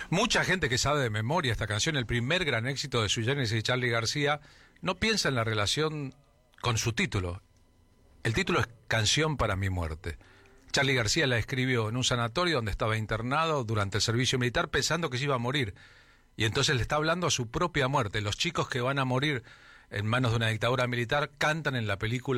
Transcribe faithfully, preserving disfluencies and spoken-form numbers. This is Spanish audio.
Mucha gente que sabe de memoria esta canción, el primer gran éxito de Sui Generis y Charly García, no piensa en la relación con su título. El título es Canción para mi muerte. Charly García la escribió en un sanatorio donde estaba internado durante el servicio militar pensando que se iba a morir. Y entonces le está hablando a su propia muerte. Los chicos que van a morir en manos de una dictadura militar cantan en la película